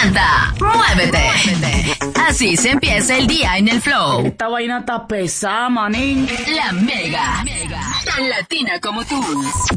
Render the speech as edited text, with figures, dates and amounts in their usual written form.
Levanta, muévete. Así se empieza el día en el flow. Esta vaina está pesada, manín. La Mega, tan latina como tú.